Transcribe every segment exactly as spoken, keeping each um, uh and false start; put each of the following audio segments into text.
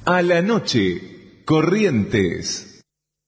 A la noche, Corrientes.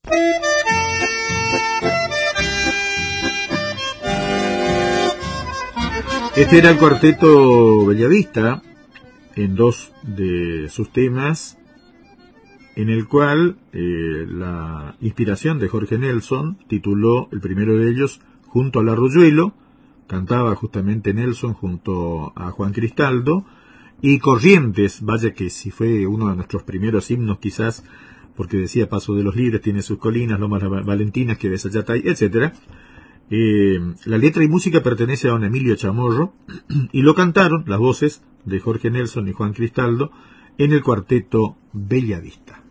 Este era el cuarteto Bellavista, en dos de sus temas, en el cual eh, la inspiración de Jorge Nelson tituló el primero de ellos Junto al Arroyuelo, cantaba justamente Nelson junto a Juan Cristaldo, y Corrientes, vaya que si fue uno de nuestros primeros himnos quizás, porque decía Paso de los Libres, tiene sus colinas, lomas valentinas, que ves allá, etcétera. Eh, la letra y música pertenece a don Emilio Chamorro, y lo cantaron las voces de Jorge Nelson y Juan Cristaldo en el cuarteto Bellavista.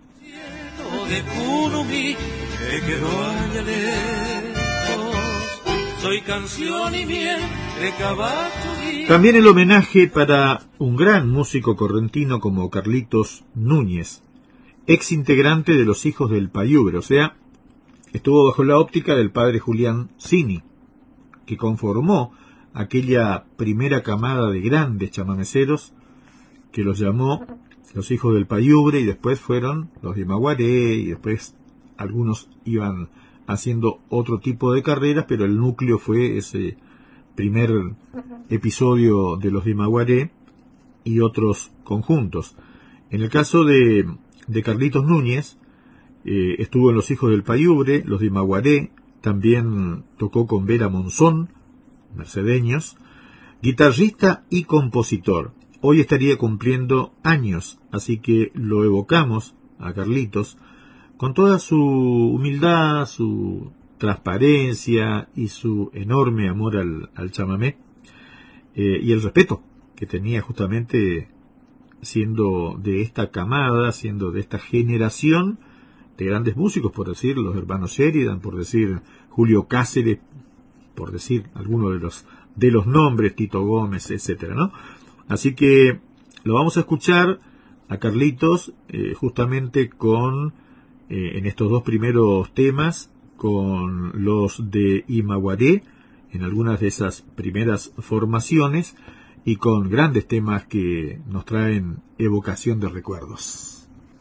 De Cunumí, que quedó allá lejos, soy canción y miel de caballo y... También el homenaje para un gran músico correntino como Carlitos Núñez, ex integrante de los Hijos del Payubre, o sea, estuvo bajo la óptica del padre Julián Cini, que conformó aquella primera camada de grandes chamameceros que los llamó los Hijos del Payubre, y después fueron los de Maguaré, y después algunos iban haciendo otro tipo de carreras, pero el núcleo fue ese primer episodio de los de Maguaré y otros conjuntos. En el caso de, de Carlitos Núñez, eh, estuvo en los Hijos del Payubre, los de Maguaré, también tocó con Vera Monzón, mercedeños, guitarrista y compositor. Hoy estaría cumpliendo años, así que lo evocamos a Carlitos con toda su humildad, su transparencia y su enorme amor al, al chamamé, eh, y el respeto que tenía justamente siendo de esta camada, siendo de esta generación de grandes músicos, por decir los hermanos Sheridan, por decir Julio Cáceres, por decir algunos de los, de los nombres, Tito Gómez, etcétera, ¿no? Así que lo vamos a escuchar a Carlitos eh, justamente con, eh, en estos dos primeros temas, con los de Imaguaré, en algunas de esas primeras formaciones, y con grandes temas que nos traen evocación de recuerdos.